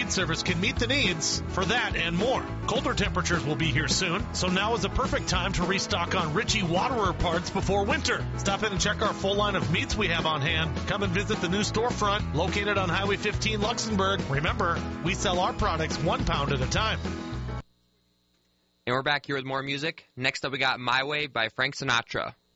Meat Service can meet the needs for that and more. Colder temperatures will be here soon, so now is a perfect time to restock on Ritchie Waterer parts before winter. Stop in and check our full line of meats we have on hand. Come and visit the new storefront located on Highway 15 Luxembourg. Remember, we sell our products 1 pound at a time. And we're back here with more music. Next up, we got My Way by Frank Sinatra.